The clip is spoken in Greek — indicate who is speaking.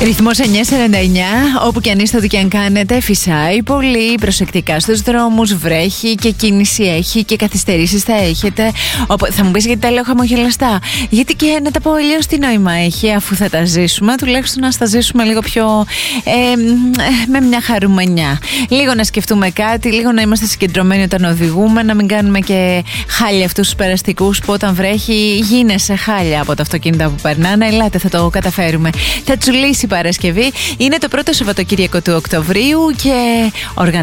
Speaker 1: Ρυθμός 949, όπου και αν είστε, ό,τι και αν κάνετε, φυσάει πολύ προσεκτικά στους δρόμους, βρέχει και κίνηση έχει και καθυστερήσεις θα έχετε. Θα μου πεις γιατί τα λέω χαμογελαστά. Γιατί και να τα πω αλλιώς, τι νόημα έχει, αφού θα τα ζήσουμε, τουλάχιστον να τα ζήσουμε λίγο πιο με μια χαρουμενιά. Λίγο να σκεφτούμε κάτι, λίγο να είμαστε συγκεντρωμένοι όταν οδηγούμε, να μην κάνουμε και χάλια αυτούς τους περαστικούς που όταν βρέχει γίνεσαι χάλια από τα αυτοκίνητα που περνάνε. Ελάτε, θα το καταφέρουμε. Θα τσουλήσει η Παρασκευή. Είναι το πρώτο Σαββατοκύριακο του Οκτωβρίου και